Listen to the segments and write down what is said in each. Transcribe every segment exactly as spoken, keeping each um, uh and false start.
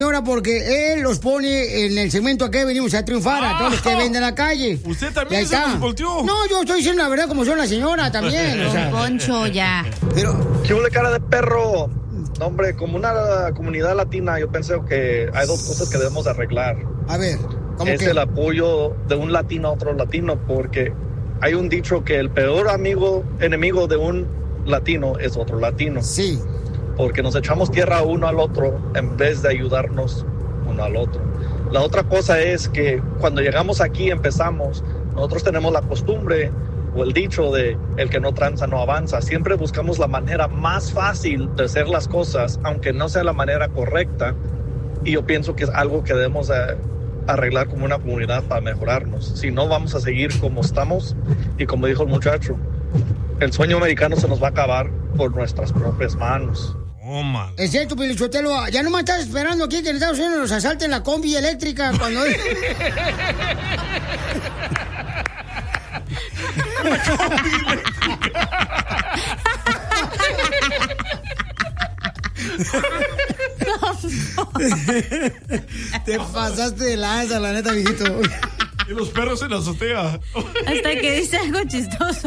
Señora, porque él los pone en el segmento a que venimos a triunfar, ah, a todos los que venden en la calle. ¿Usted también se nos volteó? No, yo estoy diciendo la verdad como son la señora también. O sea. Poncho, ya. Pero... ¿Qué huele cara de perro? No, hombre, como una comunidad latina, yo pienso que hay dos cosas que debemos arreglar. A ver, ¿cómo es que? el apoyo de un latino a otro latino, porque hay un dicho que el peor amigo, enemigo de un latino es otro latino. Sí. Porque nos echamos tierra uno al otro en vez de ayudarnos uno al otro. La otra cosa es que cuando llegamos aquí empezamos, nosotros tenemos la costumbre o el dicho de el que no tranza no avanza. Siempre buscamos la manera más fácil de hacer las cosas, aunque no sea la manera correcta, y yo pienso que es algo que debemos eh, arreglar como una comunidad para mejorarnos. Si no, vamos a seguir como estamos, y como dijo el muchacho, el sueño americano se nos va a acabar por nuestras propias manos. Oh, man. Es cierto, Pilichotelo, ya no me estás esperando aquí que en Estados Unidos nos asalten la combi eléctrica cuando... Te pasaste de lanza, la neta, viejito. Y los perros en la azotea. Hasta que dice algo chistoso.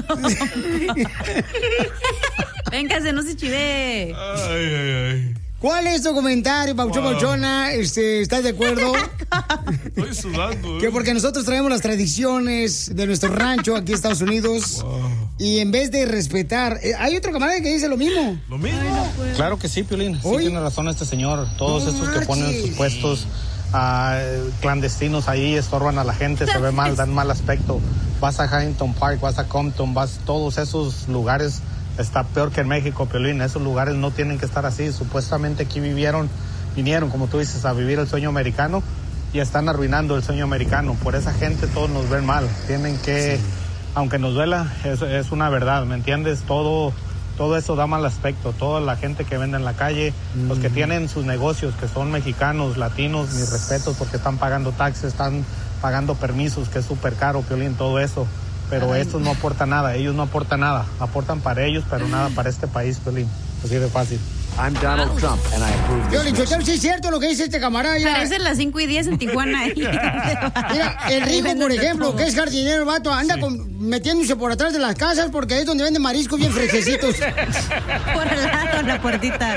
Véngase, no se chive. Ay, ay, ay. ¿Cuál es tu comentario, Pauchón wow. Pauchona? Este, ¿estás de acuerdo? Estoy sudando. ¿eh? Que porque nosotros traemos las tradiciones de nuestro rancho aquí en Estados Unidos. Wow. Y en vez de respetar... Eh, hay otro camarada que dice lo mismo. ¿Lo mismo? Ay, no, pues. Claro que sí, Piolín. Sí tiene razón este señor. Todos no estos que ponen sus puestos uh, clandestinos ahí estorban a la gente, se ve mal, dan mal aspecto. Vas a Huntington Park, vas a Compton, vas todos esos lugares... Está peor que en México, Piolín. Esos lugares no tienen que estar así. Supuestamente aquí vivieron, vinieron, como tú dices, a vivir el sueño americano y están arruinando el sueño americano. Por esa gente todos nos ven mal. Tienen que, sí. Aunque nos duela, es, es una verdad, ¿me entiendes? Todo, todo eso da mal aspecto. Toda la gente que vende en la calle, mm. los que tienen sus negocios, que son mexicanos, latinos, mis respetos, porque están pagando taxes, están pagando permisos, que es súper caro, Piolín, todo eso. Pero estos no aportan nada, ellos no aportan nada, aportan para ellos, pero nada para este país, Piolín. Así de fácil. I'm Donald Trump and I approve this. Yo, Chotelo, sí es cierto lo que dice este camarada. Parecen las cinco y diez en Tijuana. Mira, el rico, por ejemplo, que es jardinero, el vato, anda sí. con, metiéndose por atrás de las casas porque ahí es donde venden mariscos bien fresquecitos. Por al lado, la puertita.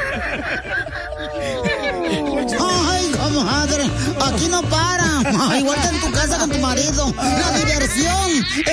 Ay, comadre, aquí no para. Igual que en tu casa con tu marido. La diversión